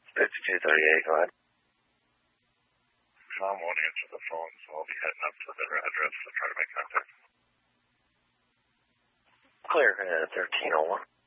5238, go ahead. Tom won't answer the phone, so I'll be heading up to their address to try to make contact. Clear, 1301.